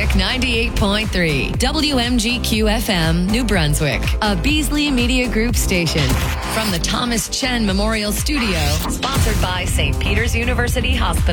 Brunswick 98.3, WMGQ FM, New Brunswick, a Beasley Media Group station. From the Thomas Chen Memorial Studio, sponsored by St. Peter's University Hospital.